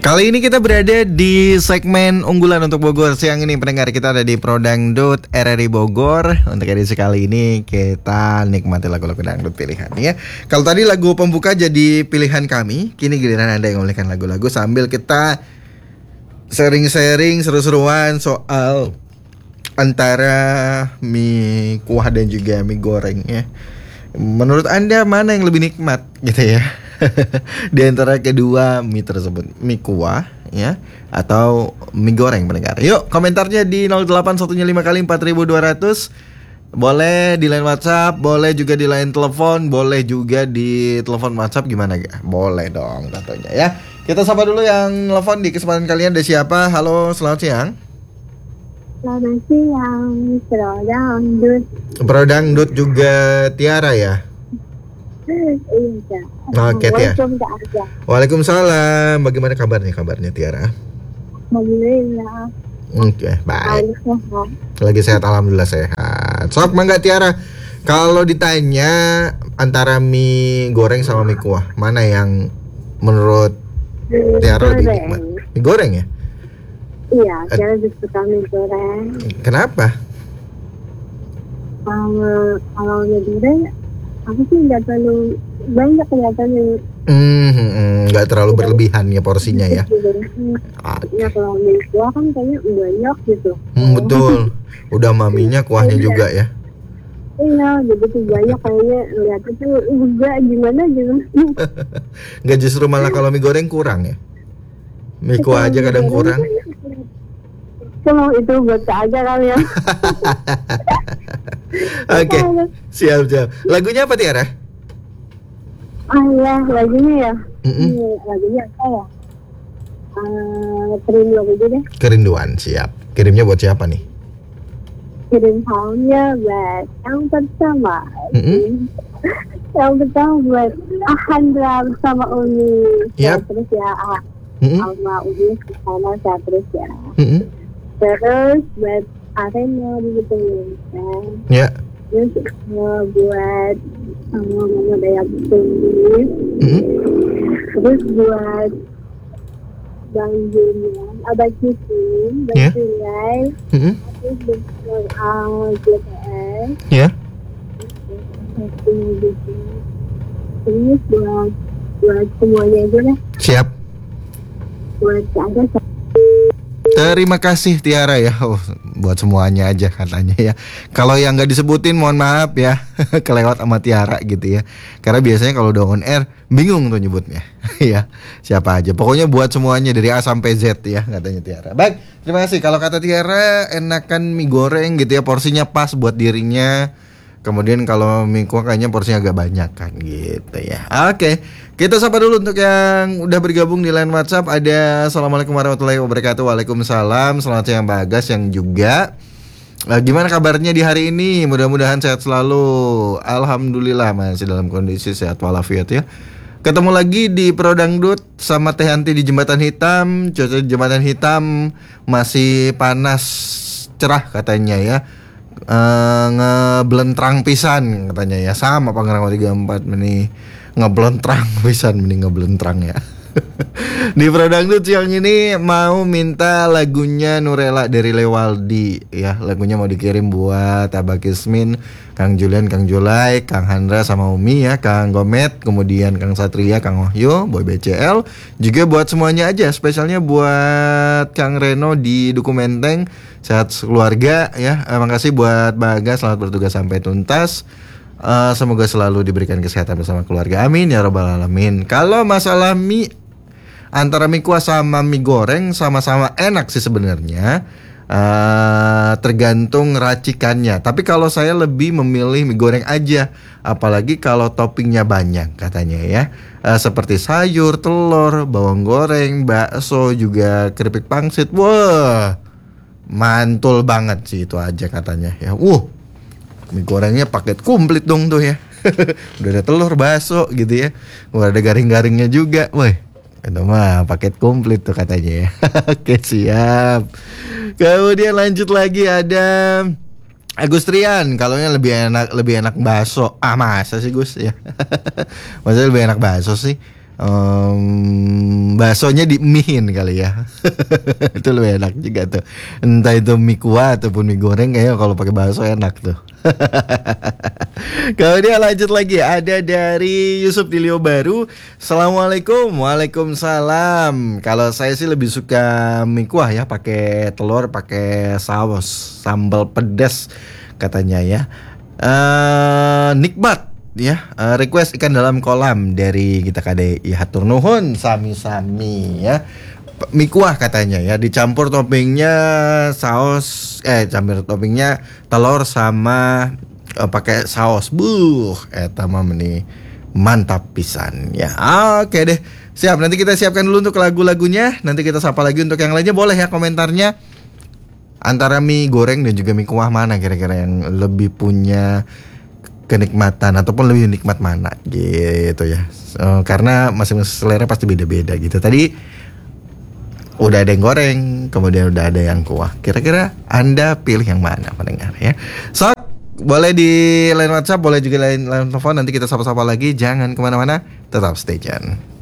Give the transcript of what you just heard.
Kali ini kita berada di segmen unggulan untuk Bogor. Siang ini pendengar kita ada di Pro Dangdut RRI Bogor. Untuk edisi kali ini kita nikmati lagu-lagu dangdut pilihan ya. Kalau tadi lagu pembuka jadi pilihan kami, kini giliran Anda yang memilihkan lagu-lagu sambil kita sharing-sharing seru-seruan soal antara mie kuah dan juga mie goreng ya. Menurut Anda mana yang lebih nikmat gitu ya? Di antara kedua mie tersebut, mie kuah ya atau mie goreng pendengar. Yuk komentarnya di 08115 kali 4200. Boleh di line WhatsApp, boleh juga di line telepon, boleh juga di telepon WhatsApp, gimana gak? Boleh dong tentunya ya. Kita sapa dulu yang telepon di kesempatan kalian, ada siapa? Halo, selamat siang. Selamat siang, Pro Dangdut. Pro Dangdut juga Tiara ya? Iya. Oke Tiara. Waalaikumsalam. Bagaimana kabarnya Tiara? Alhamdulillah. Oke, baik. Lagi sehat, alhamdulillah sehat. Sok mangga Tiara. Kalau ditanya antara mie goreng sama mie kuah, mana yang menurut Tiara lebih nikmat? Mie goreng ya? Iya, Tiara lebih suka mie goreng. Kenapa? Kalau mie goreng, aku sih nggak terlalu banyak kelihatannya. Nggak terlalu berlebihan ya porsinya ya. Ya kalau mie kuah kan kayaknya banyak gitu. Betul. Udah maminya kuahnya juga ya. Iya, begitu banyak kayaknya lihat itu juga gimana gitu. Nggak, justru malah kalau mie goreng kurang ya. Mie kuah aja kadang kurang. Kalau itu buat aja kali ya. Oke, siap. Lagunya apa Tiara? Ya, lagunya ya. Lagunya apa ya? Kerinduan aja deh. Kerinduan, siap. Kirimnya buat siapa nih? Kirim salamnya buat yang pertama. Yang pertama buat Ahandra bersama Uni. Yep. Terus ya, sama Uni sama saya terus ya. Terus buat Arena gitu ya. Terus buat Mama Daya Putih. Terus buat Bang Julian, Abah Cisin, Bang Julian. Terus buat JPS. Ya. Terus buat semuanya aja lah. Siap. Buat ada. Terima kasih Tiara ya. Buat semuanya aja katanya ya. Kalau yang nggak disebutin mohon maaf ya. Kelewat sama Tiara gitu ya. Karena biasanya kalau udah on air bingung tuh nyebutnya. Ya, siapa aja. Pokoknya buat semuanya dari A sampai Z ya katanya Tiara. Baik, terima kasih. Kalau kata Tiara enakan mie goreng gitu ya, porsinya pas buat dirinya. Kemudian kalau mie kuah kayaknya porsinya agak banyak kan gitu ya. Oke, kita sapa dulu untuk yang udah bergabung di line WhatsApp. Ada Assalamualaikum warahmatullahi wabarakatuh. Waalaikumsalam. Selamat siang Bagas yang juga. Gimana kabarnya di hari ini? Mudah-mudahan sehat selalu. Alhamdulillah masih dalam kondisi sehat walafiat ya. Ketemu lagi di Pro Dangdut sama Teh Hanti di Jembatan Hitam. Cuaca di Jembatan Hitam masih panas cerah katanya ya. Ngeblentrang pisan katanya ya, sama Pangrango 34 meni ngeblentrang pisan, mending ngeblentrang ya. Di Pro Dangdut siang ini mau minta lagunya Nurella dari Lewaldi ya. Lagunya mau dikirim buat Abah Kismin, Kang Julian, Kang Julai, Kang Handra sama Umi ya, Kang Gomet, kemudian Kang Satria, Kang Wahyu, Boy BCL. Juga buat semuanya aja, spesialnya buat Kang Reno di Dukumenteng. Sehat keluarga ya. Makasih buat Bagas, selamat bertugas sampai tuntas. Semoga selalu diberikan kesehatan bersama keluarga, amin ya rabbal alamin. Kalau masalah mie, antara mie kuah sama mie goreng sama-sama enak sih sebenarnya, tergantung racikannya. Tapi kalau saya lebih memilih mie goreng aja, apalagi kalau toppingnya banyak katanya ya. Seperti sayur, telur, bawang goreng, bakso, juga keripik pangsit. Wah, mantul banget sih itu aja katanya ya. Mie gorengnya paket komplit dong tuh ya. Udah ada telur, bakso gitu ya. Udah ada garing-garingnya juga. Woi, itu mah paket komplit tuh katanya ya. Oke, siap. Kemudian lanjut lagi ada Agustrian, kalaunya lebih enak bakso. Masa sih Gus ya? Masa lebih enak bakso sih? baksonya dimihin kali ya. Itu lebih enak juga tuh. Entah itu mie kuah ataupun mie goreng, kayaknya kalau pakai bakso enak tuh. Kemudian lanjut lagi, ada dari Yusuf di Lio Baru. Assalamualaikum. Waalaikumsalam. Kalau saya sih lebih suka mie kuah ya, pakai telur, pakai saus, sambal pedas katanya ya. Nikmat ya. Request ikan dalam kolam dari kita KDI, hatur nuhun sami-sami ya. Mie kuah katanya ya, dicampur toppingnya campur toppingnya telur sama pakai saus. Eta mah meni mantap pisan ya. Oke deh. Siap, nanti kita siapkan dulu untuk lagu-lagunya. Nanti kita sapa lagi untuk yang lainnya. Boleh ya komentarnya, antara mie goreng dan juga mie kuah mana kira-kira yang lebih punya kenikmatan ataupun lebih nikmat mana gitu ya. Karena masing-masing selera pasti beda-beda gitu. Tadi udah ada yang goreng, kemudian udah ada yang kuah. Kira-kira Anda pilih yang mana pendengar ya? So, boleh di line WhatsApp, boleh juga line telepon. Nanti kita sapa-sapa lagi. Jangan kemana-mana, tetap stay tune.